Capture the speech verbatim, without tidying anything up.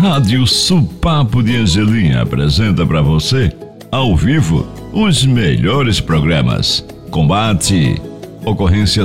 Rádio Supapo de Angelim apresenta para você, ao vivo, os melhores programas. Combate, ocorrências